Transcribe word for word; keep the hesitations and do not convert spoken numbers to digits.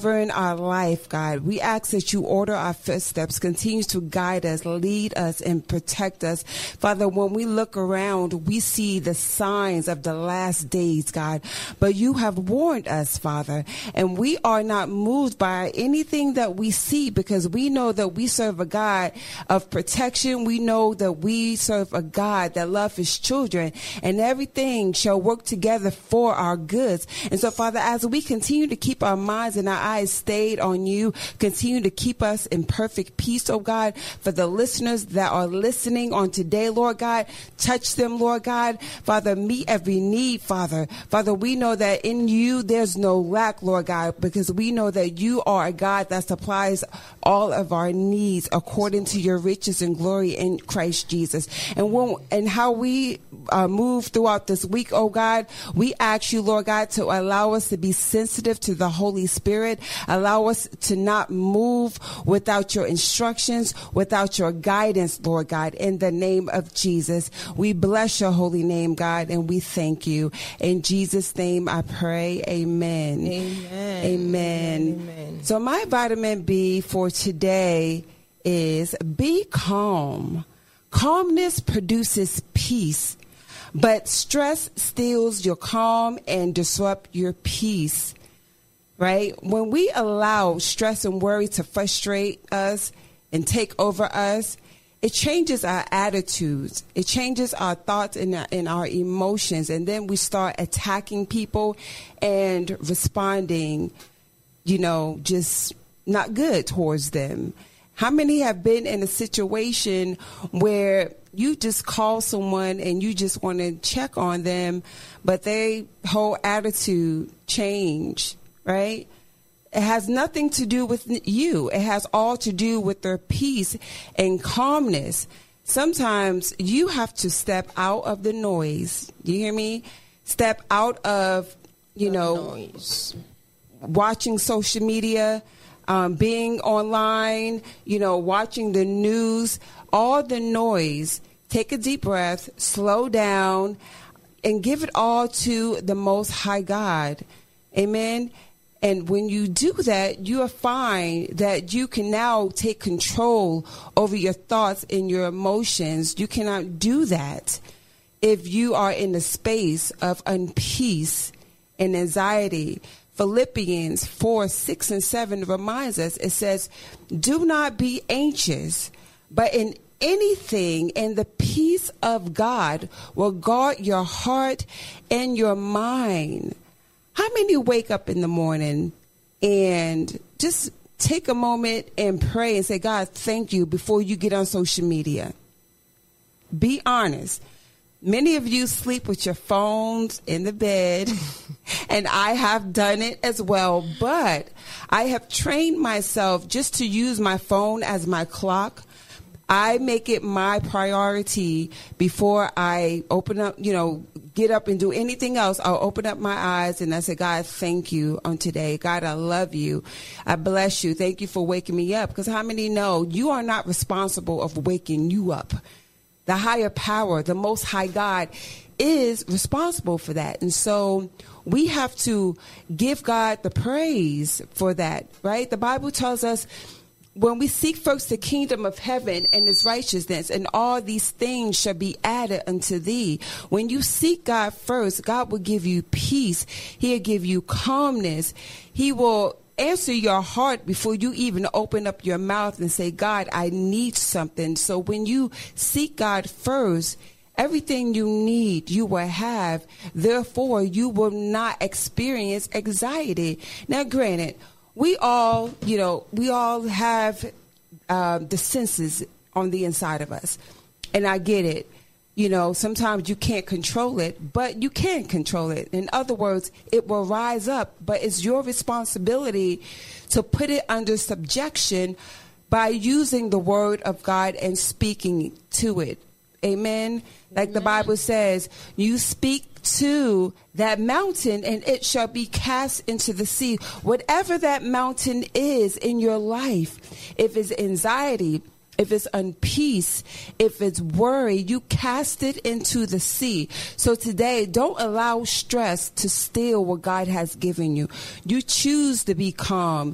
govern our life, God. We ask that you order our footsteps, continue to guide us, lead us, and protect us. Father, when we look around, we see the signs of the last days, God. But you have warned us, Father, and we are not moved by anything that we see because we know that we serve a God of protection. We know that we serve a God that loves his children, and everything shall work together for our goods. And so, Father, as we continue to keep our minds and our eyes stayed on you, continue to keep us in perfect peace, oh God, for the listeners that are listening on today, Lord God, touch them, Lord God. Father, meet every need, Father. Father, we know that in you there's no lack, Lord God, because we know that you are a God that supplies all of our needs according to your riches and glory in Christ Jesus. And when, and how we uh, move throughout this week, oh God, we ask you, Lord God, to allow us to be sensitive to the Holy Spirit. Allow us to not move without your instructions, without your guidance, Lord God, in the name of Jesus. We bless your holy name, God, and we thank you. In Jesus' name I pray, amen. Amen. Amen. Amen. So my vitamin B for today is be calm. Calmness produces peace, but stress steals your calm and disrupt your peace. Right? When we allow stress and worry to frustrate us and take over us, it changes our attitudes. It changes our thoughts and our, and our emotions. And then we start attacking people and responding, you know, just not good towards them. How many have been in a situation where you just call someone and you just want to check on them, but their whole attitude changed? Right? It has nothing to do with you. It has all to do with their peace and calmness. Sometimes you have to step out of the noise. You hear me? Step out of, you The know, noise. watching social media, um, being online, you know, watching the news, all the noise. Take a deep breath, slow down, and give it all to the Most High God. Amen. And when you do that, you will find that you can now take control over your thoughts and your emotions. You cannot do that if you are in a space of unpeace and anxiety. Philippians four, six, and seven reminds us, it says, do not be anxious, but in anything, in the peace of God will guard your heart and your mind. How many wake up in the morning and just take a moment and pray and say, God, thank you before you get on social media? Be honest. Many of you sleep with your phones in the bed, and I have done it as well. But I have trained myself just to use my phone as my clock. I make it my priority before I open up, you know, get up and do anything else. I'll open up my eyes and I say, God, thank you on today. God, I love you. I bless you. Thank you for waking me up. Because how many know you are not responsible of waking you up? The higher power, the Most High God, is responsible for that. And so we have to give God the praise for that, right? The Bible tells us, when we seek first the kingdom of heaven and his righteousness, and all these things shall be added unto thee. When you seek God first, God will give you peace. He'll give you calmness. He will answer your heart before you even open up your mouth and say, God, I need something. So when you seek God first, everything you need, you will have. Therefore, you will not experience anxiety. Now, granted, we all, you know, we all have uh, the senses on the inside of us. And I get it. You know, sometimes you can't control it, but you can control it. In other words, it will rise up, but it's your responsibility to put it under subjection by using the word of God and speaking to it. Amen. Like the Bible says, you speak to that mountain and it shall be cast into the sea. Whatever that mountain is in your life, if it's anxiety, if it's unpeace, if it's worry, you cast it into the sea. So today, don't allow stress to steal what God has given you. You choose to be calm.